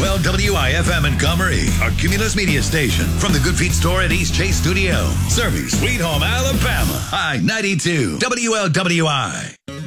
WLWI-FM in Comrie, our Cumulus media station. From the Good Feet store at East Chase Studio. Serving Sweet Home, Alabama. I-92, WLWI.